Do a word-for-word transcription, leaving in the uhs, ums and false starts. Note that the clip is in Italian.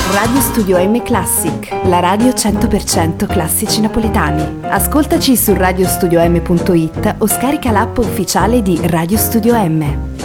Radio Studio M Classic, la radio cento per cento classici napoletani. Ascoltaci su radiostudiom punto it o scarica l'app ufficiale di Radio Studio M.